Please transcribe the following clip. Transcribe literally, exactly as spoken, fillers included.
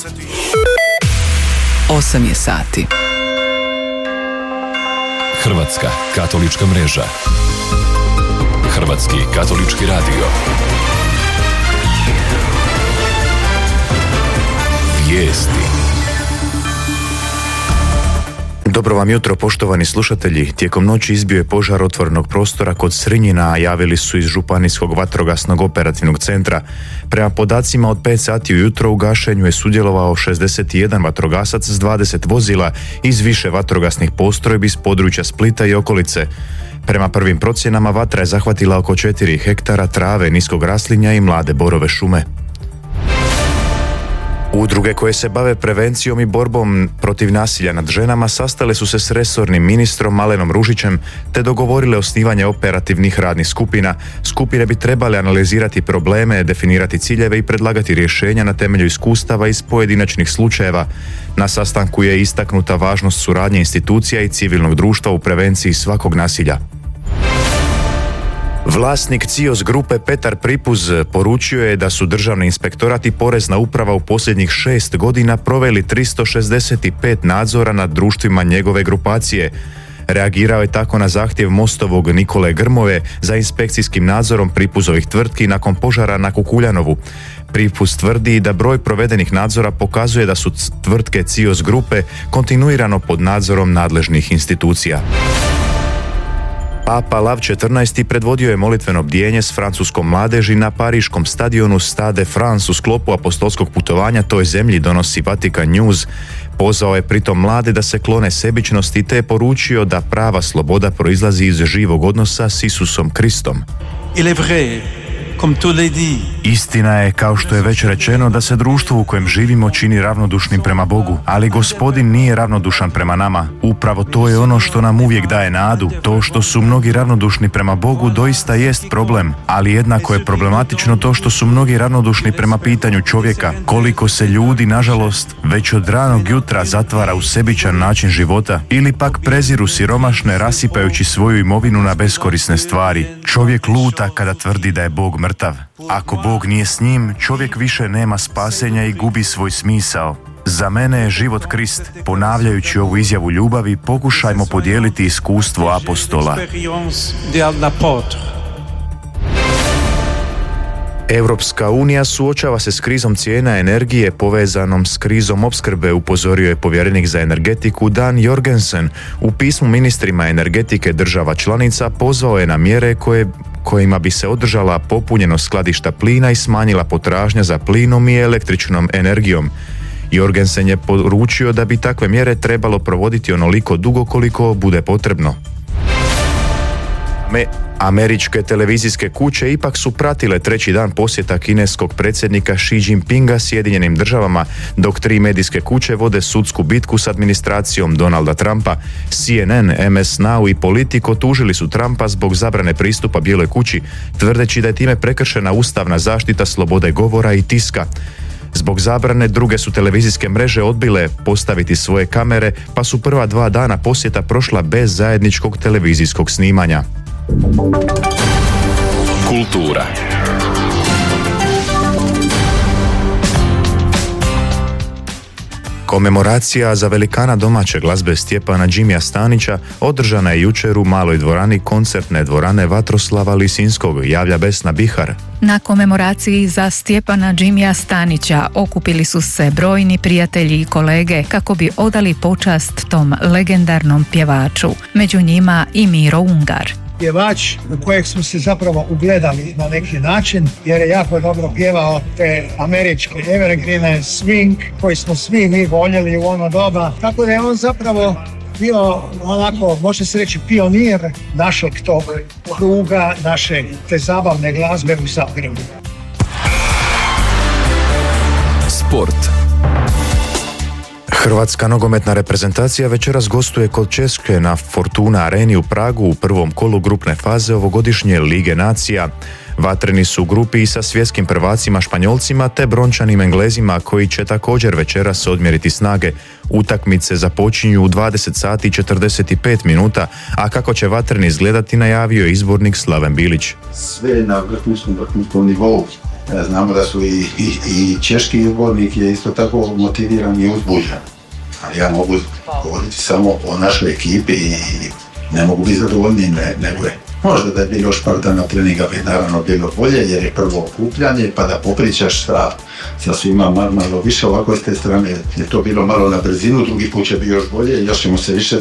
osam je sati. Hrvatska katolička mreža. Hrvatski katolički radio. Vijesti. Dobro vam jutro, poštovani slušatelji. Tijekom noći izbio je požar otvorenog prostora kod Srinjina, a javili su iz Županijskog vatrogasnog operativnog centra. Prema podacima od pet sati ujutro u gašenju je sudjelovao šezdeset jedan vatrogasac s dvadeset vozila iz više vatrogasnih postrojbi s područja Splita i okolice. Prema prvim procjenama vatra je zahvatila oko četiri hektara trave, niskog raslinja i mlade borove šume. Udruge koje se bave prevencijom i borbom protiv nasilja nad ženama sastale su se s resornim ministrom Malenom Ružićem te dogovorile osnivanje operativnih radnih skupina. Skupine bi trebale analizirati probleme, definirati ciljeve i predlagati rješenja na temelju iskustava iz pojedinačnih slučajeva. Na sastanku je istaknuta važnost suradnje institucija i civilnog društva u prevenciji svakog nasilja. Vlasnik CIOS grupe Petar Pripuz poručio je da su Državni inspektorat i Porezna uprava u posljednjih šest godina proveli tristo šezdeset pet nadzora nad društvima njegove grupacije. Reagirao je tako na zahtjev Mostovog Nikole Grmoje za inspekcijskim nadzorom Pripuzovih tvrtki nakon požara na Kukuljanovu. Pripuz tvrdi da broj provedenih nadzora pokazuje da su tvrtke CIOS grupe kontinuirano pod nadzorom nadležnih institucija. Papa Lav četrnaesti predvodio je molitveno bdijenje s francuskom mladeži na pariškom stadionu Stade France u sklopu apostolskog putovanja toj zemlji, donosi Vatican News. Pozvao je pritom mlade da se klone sebičnosti te je poručio da prava sloboda proizlazi iz živog odnosa s Isusom Kristom. Il est vrai. Istina je, kao što je već rečeno, da se društvo u kojem živimo čini ravnodušnim prema Bogu, ali Gospodin nije ravnodušan prema nama. Upravo to je ono što nam uvijek daje nadu. To što su mnogi ravnodušni prema Bogu doista jest problem, ali jednako je problematično to što su mnogi ravnodušni prema pitanju čovjeka. Koliko se ljudi, nažalost, već od ranog jutra zatvara u sebičan način života ili pak preziru siromašne rasipajući svoju imovinu na beskorisne stvari. Čovjek luta kada tvrdi da je Bog mrtav. Ako Bog nije s njim, čovjek više nema spasenja i gubi svoj smisao. Za mene je život Krist. Ponavljajući ovu izjavu ljubavi, pokušajmo podijeliti iskustvo apostola. Europska unija suočava se s krizom cijena energije povezanom s krizom opskrbe, upozorio je povjerenik za energetiku Dan Jorgensen. U pismu ministrima energetike država članica pozvao je na mjere koje kojima bi se održala popunjenost skladišta plina i smanjila potražnja za plinom i električnom energijom. Jorgensen je poručio da bi takve mjere trebalo provoditi onoliko dugo koliko bude potrebno. Me, američke televizijske kuće ipak su pratile treći dan posjeta kineskog predsjednika Xi Jinpinga Sjedinjenim državama, dok tri medijske kuće vode sudsku bitku s administracijom Donalda Trumpa. C N N, M S Now i Politico tužili su Trumpa zbog zabrane pristupa Bijeloj kući, tvrdeći da je time prekršena ustavna zaštita slobode govora i tiska. Zbog zabrane druge su televizijske mreže odbile postaviti svoje kamere, pa su prva dva dana posjeta prošla bez zajedničkog televizijskog snimanja. Kultura. Komemoracija za velikana domaće glazbe Stjepana Jimija Stanića održana je jučer u maloj dvorani koncertne dvorane Vatroslava Lisinskog, javlja Besna Bihar. Na komemoraciji za Stjepana Jimija Stanića okupili su se brojni prijatelji i kolege kako bi odali počast tom legendarnom pjevaču. Među njima i Miro Ungar. Pjevač na kojeg smo se zapravo ugledali na neki način, jer je jako dobro pjevao te američke evergreene, swing, koji smo svi mi voljeli u ono doba. Tako da je on zapravo bio onako, može se reći, pionir našeg tog kruga, naše te zabavne glazbe u Zagrebu. Sport. Hrvatska nogometna reprezentacija večeras gostuje kod Češke na Fortuna areni u Pragu u prvom kolu grupne faze ovogodišnje Lige nacija. Vatreni su u grupi i sa svjetskim prvacima Španjolcima te brončanim Englezima koji će također večeras odmjeriti snage. Utakmice započinju u dvadeset sati i četrdeset pet minuta, a kako će Vatreni izgledati najavio je izbornik Slaven Bilić. Sve na vrhunskom vrhunskom nivou. Znamo da su i, i, i češki izbornik je isto tako motiviran i uzbuđen. Ali ja mogu govoriti samo o našoj ekipi i ne mogu biti zadovoljniji ne, nego je. Možda da je bilo još par dana treninga bi naravno bilo bolje jer je prvo okupljanje pa da popričaš sa, sa svima malo više, ovako s te strane je to bilo malo na brzinu, drugi put će biti još bolje i još ćemo se više